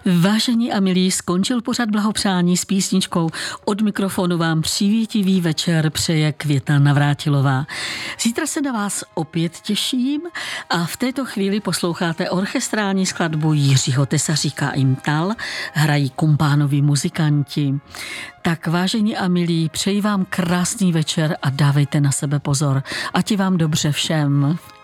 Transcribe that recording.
Vážení a milí, skončil pořad blahopřání s písničkou. Od mikrofonu vám přívětivý večer přeje Květa Navrátilová. Zítra se na vás opět těším a v této chvíli posloucháte orchestrální skladbu Jiřího Tesaříka Imtal, hrají Kumpánovi muzikanti. Tak vážení a milí, přeji vám krásný večer a dávejte na sebe pozor. Ať je vám dobře všem.